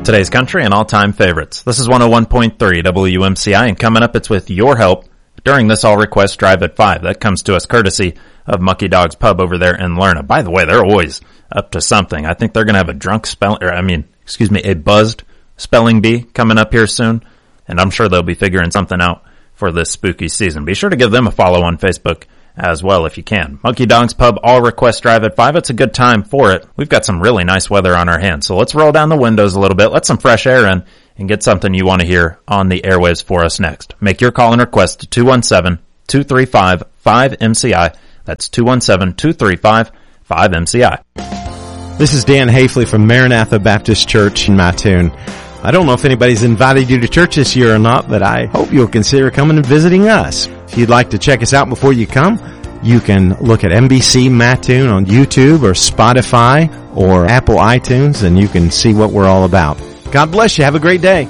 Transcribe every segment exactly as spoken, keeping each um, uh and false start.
Today's country and all-time favorites. This is one oh one point three W M C I, and coming up, it's with your help during this all-request drive at five. That comes to us courtesy of Mucky Dog's Pub over there in Lerna. By the way, they're always up to something. I think they're going to have a drunk spell, or I mean, excuse me, a buzzed spelling bee coming up here soon, and I'm sure they'll be figuring something out for this spooky season. Be sure to give them a follow on Facebook as well if you can. Mucky Dog's Pub, all-request drive at five. It's a good time for it. We've got some really nice weather on our hands, so let's roll down the windows a little bit, let some fresh air in, and get something you want to hear on the airwaves for us next. Make your call and request to two one seven, two three five, five M C I. That's two one seven, two three five, five M C I. This is Dan Hafley from Maranatha Baptist Church in Mattoon. I don't know if anybody's invited you to church this year or not, but I hope you'll consider coming and visiting us. If you'd like to check us out before you come, you can look at M B C Mattoon on YouTube or Spotify or Apple iTunes, and you can see what we're all about. God bless you. Have a great day.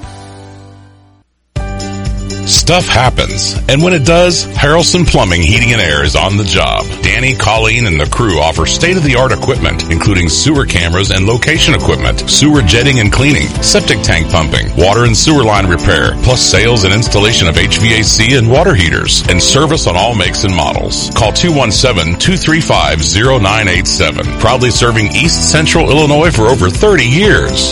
Stuff happens, and when it does, Harrelson Plumbing, Heating and Air is on the job. Danny, Colleen, and the crew offer state-of-the-art equipment, including sewer cameras and location equipment, sewer jetting and cleaning, septic tank pumping, water and sewer line repair, plus sales and installation of H V A C and water heaters, and service on all makes and models. Call two one seven, two three five, zero nine eight seven. Proudly serving East Central Illinois for over thirty years.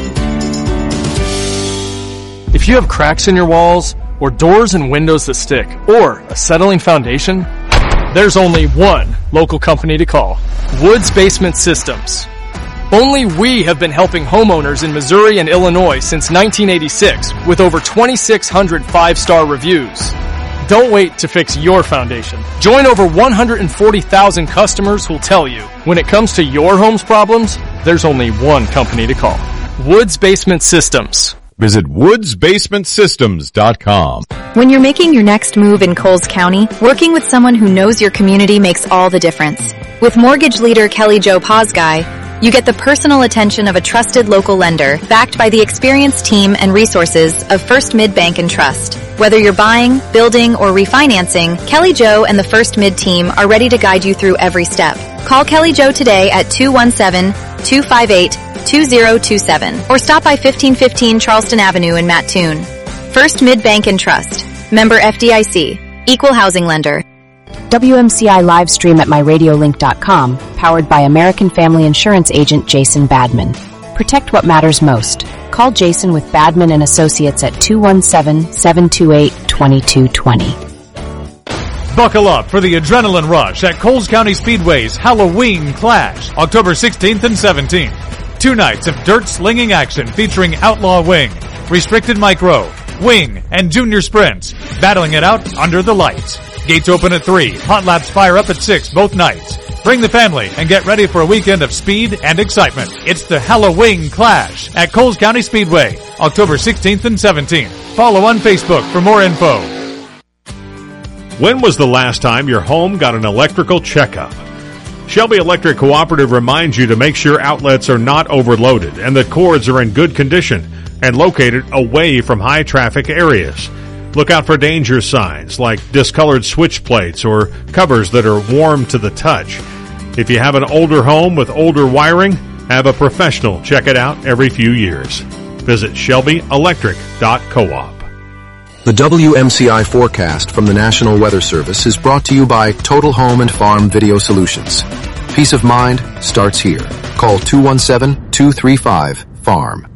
If you have cracks in your walls, or doors and windows that stick, or a settling foundation, there's only one local company to call. Woods Basement Systems. Only we have been helping homeowners in Missouri and Illinois since nineteen eighty-six with over twenty-six hundred five-star reviews. Don't wait to fix your foundation. Join over one hundred forty thousand customers who'll tell you, when it comes to your home's problems, there's only one company to call. Woods Basement Systems. Visit woods basement systems dot com. When you're making your next move in Coles County, working with someone who knows your community makes all the difference. With mortgage leader Kelly Jo Posguy, you get the personal attention of a trusted local lender, backed by the experienced team and resources of First Mid Bank and Trust. Whether you're buying, building, or refinancing, Kelly Jo and the First Mid team are ready to guide you through every step. Call Kelly Jo today at two one seven, two five eight, two zero two seven or stop by fifteen fifteen Charleston Avenue in Mattoon. First Mid Bank and Trust. Member F D I C. Equal housing lender. W M C I live stream at my radio link dot com, powered by American Family Insurance agent Jason Badman. Protect what matters most. Call Jason with Badman and Associates at two one seven, seven two eight, two two two zero. Buckle up for the adrenaline rush at Coles County Speedway's Halloween Clash, October sixteenth and seventeenth. Two nights of dirt slinging action featuring Outlaw Wing, Restricted Micro, Wing, and Junior Sprints, battling it out under the lights. Gates open at three, hot laps fire up at six both nights. Bring the family and get ready for a weekend of speed and excitement. It's the Halloween Clash at Coles County Speedway, October sixteenth and seventeenth. Follow on Facebook for more info. When was the last time your home got an electrical checkup? Shelby Electric Cooperative reminds you to make sure outlets are not overloaded and that cords are in good condition and located away from high traffic areas. Look out for danger signs like discolored switch plates or covers that are warm to the touch. If you have an older home with older wiring, have a professional check it out every few years. Visit shelby electric dot coop. The W M C I forecast from the National Weather Service is brought to you by Total Home and Farm Video Solutions. Peace of mind starts here. Call two one seven, two three five, farm.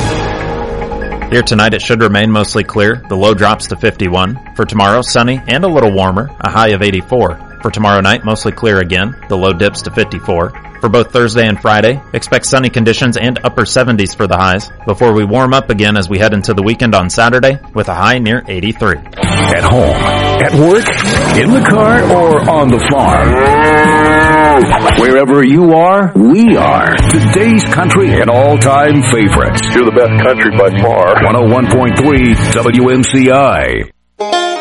Here tonight, it should remain mostly clear. The low drops to fifty-one. For tomorrow, sunny and a little warmer, a high of eighty-four. For tomorrow night, mostly clear again. The low dips to fifty-four. For both Thursday and Friday, expect sunny conditions and upper seventies for the highs before we warm up again as we head into the weekend on Saturday with a high near eighty-three. At home, at work, in the car, or on the farm. Wherever you are, we are. Today's country and all-time favorites. You're the best country by far. one oh one point three W M C I.